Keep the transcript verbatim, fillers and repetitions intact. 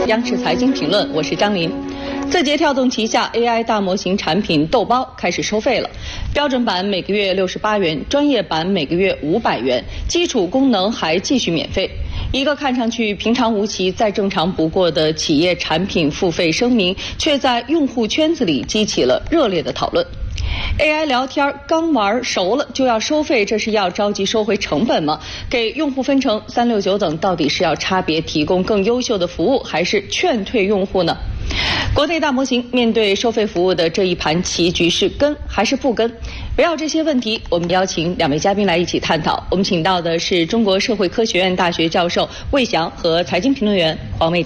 央视财经评论，我是张琳。字节跳动旗下 A I 大模型产品豆包开始收费了，标准版每个月六十八元，专业版每个月五百元，基础功能还继续免费。一个看上去平常无奇、再正常不过的企业产品付费声明，却在用户圈子里激起了热烈的讨论。A I 聊天刚玩熟了就要收费，这是要着急收回成本吗？给用户分成三六九等，到底是要差别提供更优秀的服务，还是劝退用户呢？国内大模型面对收费服务的这一盘棋局是跟还是不跟？围绕这些问题，我们邀请两位嘉宾来一起探讨。我们请到的是中国社会科学院大学教授魏翔和财经评论员黄卫。